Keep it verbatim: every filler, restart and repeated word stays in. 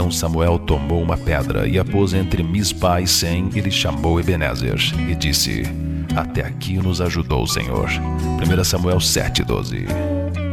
Então Samuel tomou uma pedra e a pôs entre Mispa e Sem e lhe chamou Ebenezer e disse: Até aqui nos ajudou o Senhor. primeiro Samuel sete, doze.